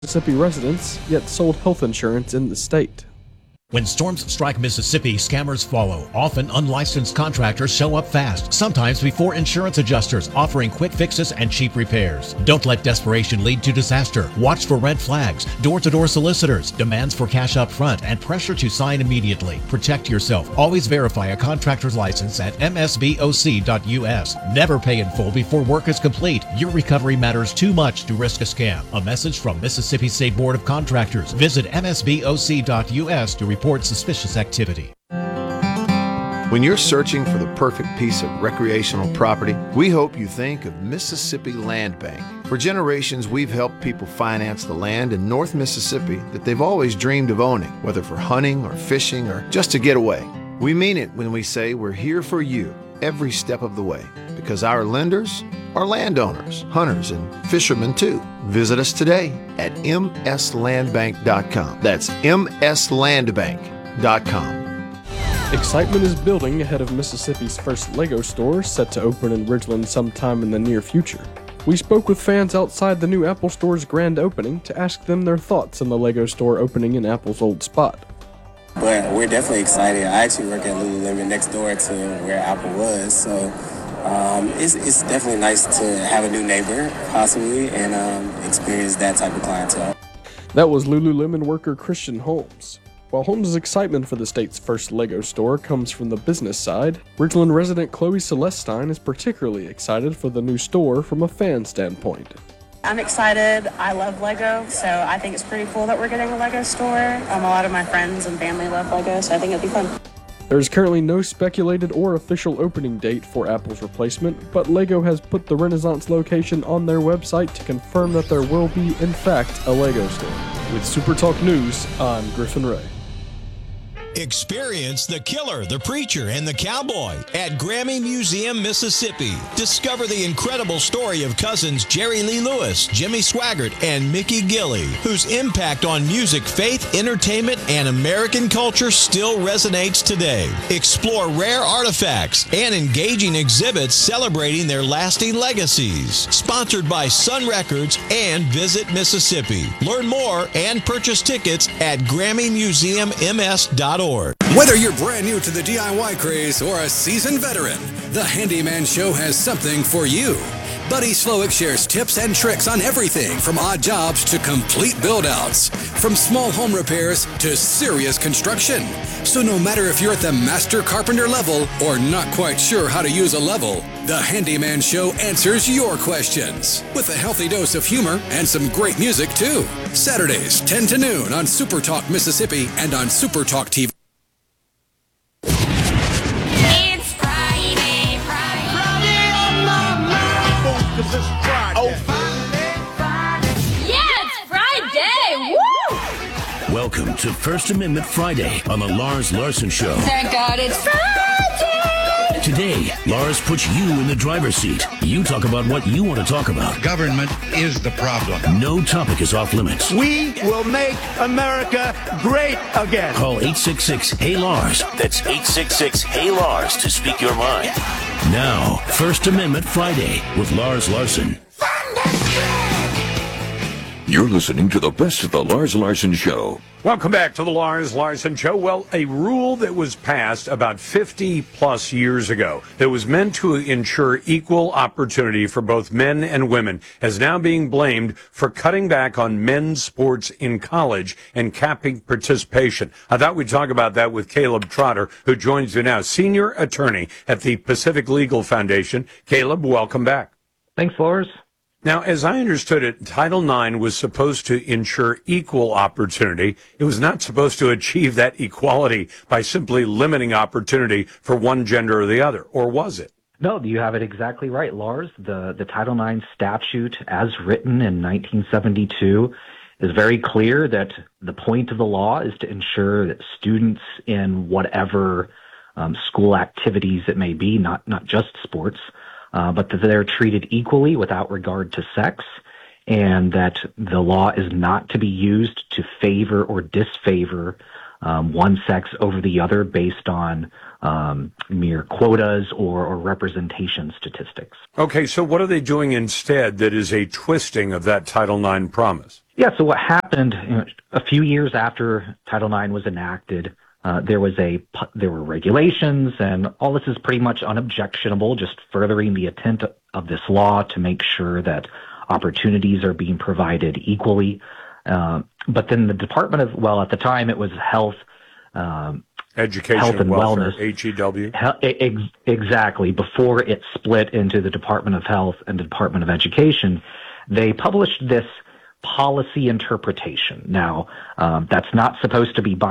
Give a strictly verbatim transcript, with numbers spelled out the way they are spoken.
Mississippi residents, yet sold health insurance in the state. When storms strike Mississippi, scammers follow. Often unlicensed contractors show up fast, sometimes before insurance adjusters, offering quick fixes and cheap repairs. Don't let desperation lead to disaster. Watch for red flags, door-to-door solicitors, demands for cash up front, and pressure to sign immediately. Protect yourself. Always verify a contractor's license at M S B O C dot U S. Never pay in full before work is complete. Your recovery matters too much to risk a scam. A message from Mississippi State Board of Contractors. Visit M S B O C dot U S to report report suspicious activity. When you're searching for the perfect piece of recreational property, we hope you think of Mississippi Land Bank. For generations, we've helped people finance the land in North Mississippi that they've always dreamed of owning, whether for hunting or fishing or just to get away. We mean it when we say we're here for you every step of the way, because our lenders are landowners, hunters, and fishermen too. Visit us today at m s land bank dot com. That's m s land bank dot com. Excitement is building ahead of Mississippi's first LEGO store, set to open in Ridgeland sometime in the near future. We spoke with fans outside the new Apple Store's grand opening to ask them their thoughts on the LEGO store opening in Apple's old spot. But we're definitely excited. I actually work at Lululemon next door to where Apple was, so um, it's, it's definitely nice to have a new neighbor, possibly, and um, experience that type of clientele. That was Lululemon worker Christian Holmes. While Holmes' excitement for the state's first LEGO store comes from the business side, Ridgeland resident Chloe Celestine is particularly excited for the new store from a fan standpoint. I'm excited. I love LEGO, so I think it's pretty cool that we're getting a LEGO store. Um, a lot of my friends and family love LEGO, so I think it'll be fun. There is currently no speculated or official opening date for Apple's replacement, but LEGO has put the Renaissance location on their website to confirm that there will be, in fact, a LEGO store. With Super Talk News, I'm Griffin Ray. Experience the Killer, the Preacher, and the Cowboy at Grammy Museum, Mississippi. Discover the incredible story of cousins Jerry Lee Lewis, Jimmy Swaggart, and Mickey Gilley, whose impact on music, faith, entertainment, and American culture still resonates today. Explore rare artifacts and engaging exhibits celebrating their lasting legacies. Sponsored by Sun Records and Visit Mississippi. Learn more and purchase tickets at Grammy Museum M S dot org. Whether you're brand new to the D I Y craze or a seasoned veteran, the Handyman Show has something for you. Buddy Slowick shares tips and tricks on everything from odd jobs to complete build-outs, from small home repairs to serious construction. So no matter if you're at the master carpenter level or not quite sure how to use a level, the Handyman Show answers your questions with a healthy dose of humor and some great music too. Saturdays, ten to noon on Super Talk Mississippi and on Super Talk T V. It's Friday, Friday. Friday on my mind. Cause it's Friday. Oh, Friday, Friday. Yeah, it's Friday. Woo! Welcome to First Amendment Friday on the Lars Larson Show. Thank God it's Friday. Today, Lars puts you in the driver's seat. You talk about what you want to talk about. Government is the problem. No topic is off limits. We will make America great again. Call eight six six, Hey Lars. That's eight six six, Hey Lars to speak your mind. Now, First Amendment Friday with Lars Larson. You're listening to the best of the Lars Larson Show. Welcome back to the Lars Larson Show. Well, a rule that was passed about fifty plus years ago that was meant to ensure equal opportunity for both men and women is now being blamed for cutting back on men's sports in college and capping participation. I thought we'd talk about that with Caleb Trotter, who joins you now, senior attorney at the Pacific Legal Foundation. Caleb, welcome back. Thanks, Lars. Now, as I understood it, Title nine was supposed to ensure equal opportunity. It was not supposed to achieve that equality by simply limiting opportunity for one gender or the other, or was it? No, you have it exactly right, Lars. The, the Title nine statute, as written in nineteen seventy-two, is very clear that the point of the law is to ensure that students in whatever um, school activities it may be, not, not just sports, Uh, but that they're treated equally without regard to sex, and that the law is not to be used to favor or disfavor um, one sex over the other based on um, mere quotas or, or representation statistics. Okay, so what are they doing instead that is a twisting of that Title nine promise? Yeah, so what happened you know, a few years after Title nine was enacted, uh, there was a there were regulations, and all this is pretty much unobjectionable, just furthering the intent of this law to make sure that opportunities are being provided equally. Uh, but then the Department of, well, at the time it was Health, um, Education Health and Welfare, Wellness, H E W. He- ex- exactly. Before it split into the Department of Health and the Department of Education, they published this policy interpretation. Now, um, that's not supposed to be binding